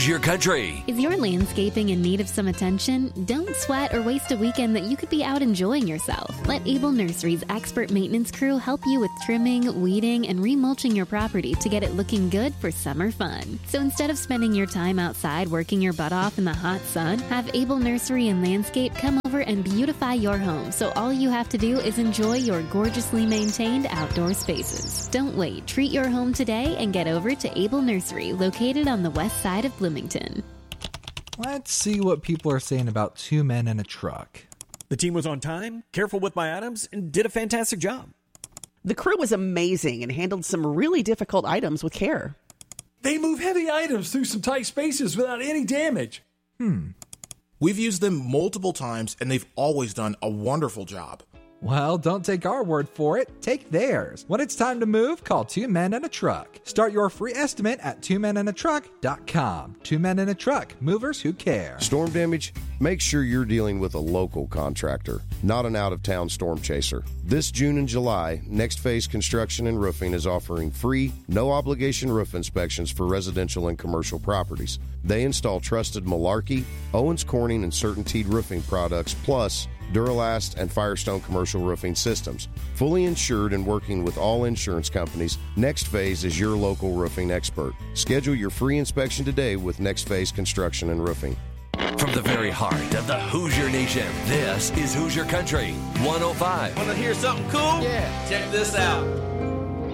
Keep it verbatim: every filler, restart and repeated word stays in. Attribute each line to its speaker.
Speaker 1: Hoosier Country.
Speaker 2: Is your landscaping in need of some attention? Don't sweat or waste a weekend that you could be out enjoying yourself. Let Able Nursery's expert maintenance crew help you with trimming, weeding, and remulching your property to get it looking good for summer fun. So instead of spending your time outside working your butt off in the hot sun, have Able Nursery and Landscape come over and beautify your home so all you have to do is enjoy your gorgeously maintained outdoor spaces. Don't wait. Treat your home today and get over to Able Nursery, located on the west side of Bloomington.
Speaker 3: Let's see what people are saying about Two Men and a Truck.
Speaker 4: The team was on time, careful with my items, and did a fantastic job.
Speaker 5: The crew was amazing and handled some really difficult items with care.
Speaker 6: They move heavy items through some tight spaces without any damage.
Speaker 3: Hmm.
Speaker 7: We've used them multiple times, and they've always done a wonderful job.
Speaker 3: Well, don't take our word for it. Take theirs. When it's time to move, call Two Men and a Truck. Start your free estimate at two men and a truck dot com. Two Men and a Truck. Movers who care.
Speaker 8: Storm damage? Make sure you're dealing with a local contractor, not an out-of-town storm chaser. This June and July, Next Phase Construction and Roofing is offering free, no-obligation roof inspections for residential and commercial properties. They install trusted Malarkey, Owens Corning, and CertainTeed roofing products, plus Duralast and Firestone commercial roofing systems. Fully insured and working with all insurance companies, Next Phase is your local roofing expert. Schedule your free inspection today with Next Phase Construction and Roofing.
Speaker 1: From the very heart of the Hoosier Nation, this is Hoosier Country one oh five.
Speaker 9: Want to hear something cool?
Speaker 10: Yeah.
Speaker 9: Check this out.